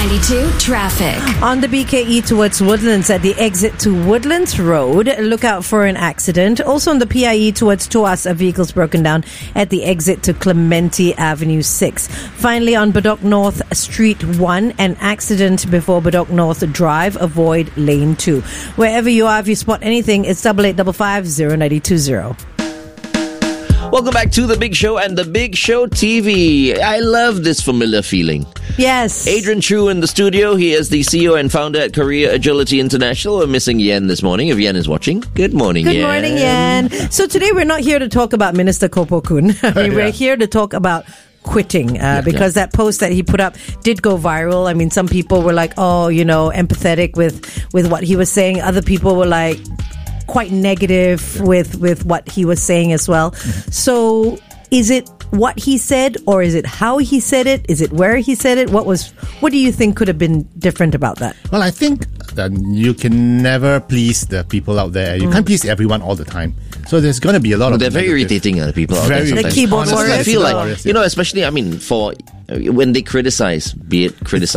92 traffic. On the BKE towards Woodlands at the exit to Woodlands Road, look out for an accident. Also on the PIE towards Tuas, a vehicle's broken down at the exit to Clementi Avenue 6. Finally, on Bedok North Street 1, an accident before Bedok North Drive. Avoid lane 2. Wherever you are, if you spot anything, it's 8855-0920. Welcome back to The Big Show and The Big Show TV. I love this familiar feeling. Yes. Adrian Chu in the studio. He is the CEO and founder at Career Agility International. We're missing Yen this morning. If Yen is watching, good morning, Yen. Good morning, Yen. So today we're not here to talk about Minister Koh Poh Koon. We're here to talk about quitting because that post that he put up did go viral. I mean, some people were like, oh, empathetic with what he was saying. Other people were like quite negative with what he was saying as well. So is it what he said, or is it how he said it? Is it where he said it? What do you think could have been different about that? Well, I think that you can never please the people out there. You can't please everyone all the time. So there's going to be a lot of... They're very irritating, the people out there. The keyboard warriors. I feel like, especially, for when they criticize, when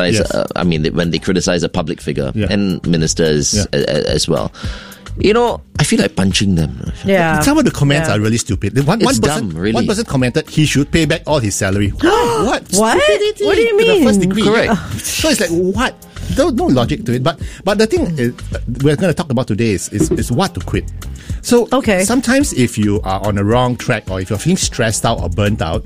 they criticize a public figure and ministers as well. I feel like punching them. Yeah. Some of the comments are really stupid. One person commented he should pay back all his salary. What? What? Stupidity What do you mean? to the first degree. Correct. So it's like, what? There's no logic to it. But the thing is, we're going to talk about today is what to quit. So sometimes if you are on a wrong track, or if you're feeling stressed out or burnt out,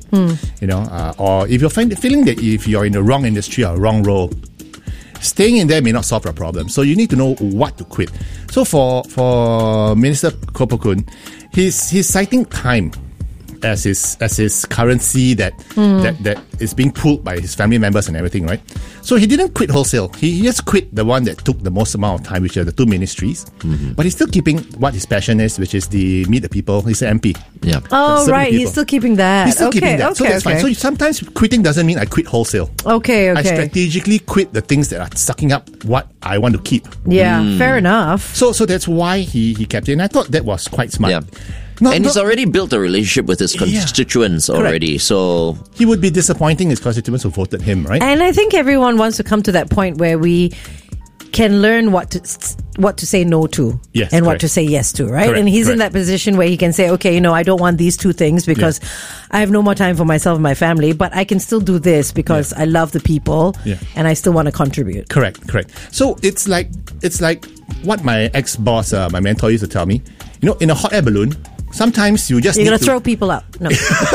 or if you're feeling that if you're in the wrong industry or wrong role, staying in there may not solve your problem. So you need to know what to quit. So for Minister Koh Poh Koon, he's citing time as his currency that is being pulled by his family members and everything, right? So he didn't quit wholesale. He just quit the one that took the most amount of time, which are the two ministries. But he's still keeping what his passion is, which is the meet the people. He's an MP. Yeah. Oh, right. He's still keeping that. He's still keeping that. So that's fine. So sometimes quitting doesn't mean I quit wholesale. Okay. I strategically quit the things that are sucking up what I want to keep. Yeah, fair enough. So that's why he kept it. And I thought that was quite smart. Yeah. He's already built a relationship with his constituents already. So he would be disappointing his constituents who voted him, right? And I think everyone wants to come to that point where we can learn what to say no to and what to say yes to, right? And he's in that position where he can say, okay, I don't want these two things because I have no more time for myself and my family, but I can still do this because I love the people and I still want to contribute. Correct. So it's like what my ex-boss, my mentor used to tell me, in a hot air balloon, sometimes you're going to throw people out. No.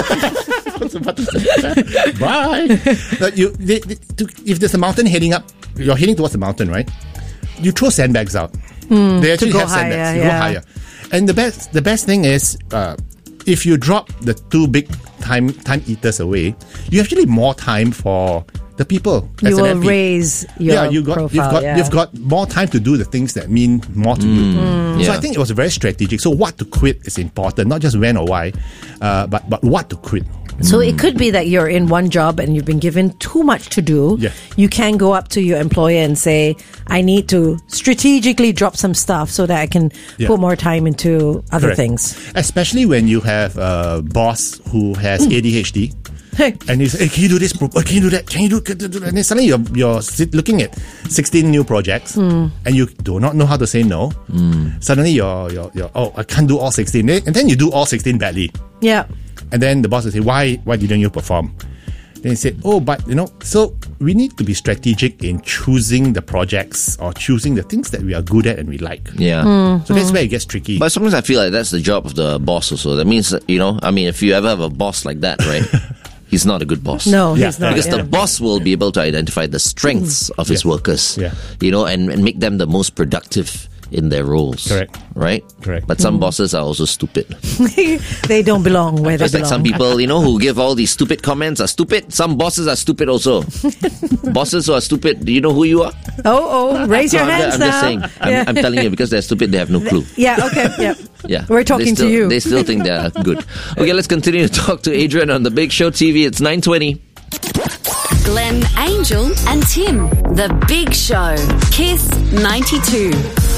Bye. If there's a mountain heading up, you're heading towards the mountain, right? You throw sandbags out. They actually have sandbags. You go higher. And the best thing is, if you drop the two big time eaters away, you actually more time for the people. You will raise your profile. You've got more time to do the things that mean more to you. So I think it was very strategic. So what to quit is important, not just when or why, but what to quit. So it could be that you're in one job and you've been given too much to do. Yeah. You can go up to your employer and say, I need to strategically drop some stuff so that I can put more time into other things. Especially when you have a boss who has ADHD. And he's hey, can you do this? Can you do that? Can you do? And then suddenly you're looking at 16 new projects and you do not know how to say no. Suddenly you're I can't do all 16. And then you do all 16 badly. Yeah. And then the boss will say, why didn't you perform? Then he said, so we need to be strategic in choosing the projects or choosing the things that we are good at and we like. Yeah. So that's where it gets tricky. But sometimes I feel like that's the job of the boss also. That means, if you ever have a boss like that, right? He's not a good boss. No, he's not. Because the boss will be able to identify the strengths of his workers, and make them the most productive in their roles. Correct. Right? Correct. But some bosses are also stupid. They don't belong where they belong. Just like some people, who give all these stupid comments are stupid. Some bosses are stupid also. Bosses who are stupid, do you know who you are? Raise your hands I'm now. just saying. I'm telling you, because they're stupid, they have no clue. Yeah. We're talking to you. They still think they're good. Okay, let's continue to talk to Adrian on The Big Show TV. It's 9:20. Glenn, Angel and Tim. The Big Show. Kiss 92.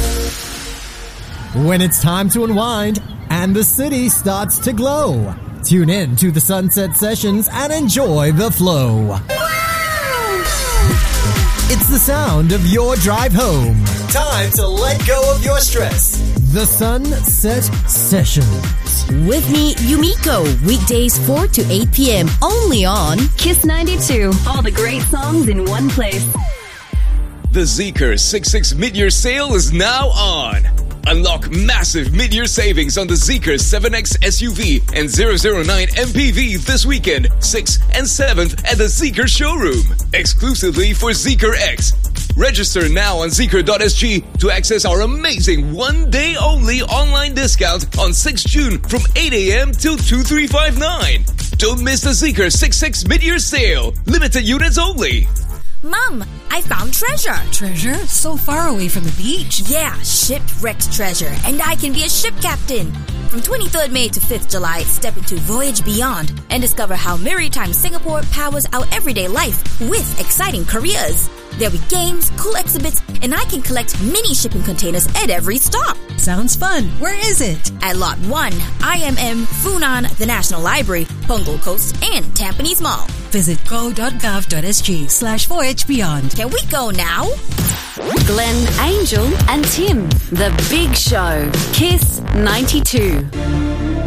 When it's time to unwind and the city starts to glow, tune in to the Sunset Sessions and enjoy the flow. It's the sound of your drive home. Time to let go of your stress. The Sunset Sessions. With me, Yumiko, weekdays 4 to 8 p.m. only on Kiss 92. All the great songs in one place. The Zeekr 66 mid-year sale is now on. Unlock massive mid-year savings on the Zeekr 7X SUV and 009 MPV this weekend, 6th and 7th at the Zeekr showroom, exclusively for Zeekr X. Register now on Zeekr.sg to access our amazing one-day-only online discount on 6 June from 8 a.m. till 2359. Don't miss the Zeekr 66 mid-year sale. Limited units only. Mom, I found treasure. Treasure? So far away from the beach. Yeah, shipwrecked treasure. And I can be a ship captain. From 23rd May to 5th July, step into Voyage Beyond and discover how Maritime Singapore powers our everyday life with exciting careers. There'll be games, cool exhibits, and I can collect mini shipping containers at every stop. Sounds fun. Where is it? At Lot 1, IMM, Funan, the National Library, Punggol Coast, and Tampines Mall. Visit go.gov.sg/Voyage Beyond. Can we go now? Glenn, Angel, and Tim. The Big Show. Kiss 92.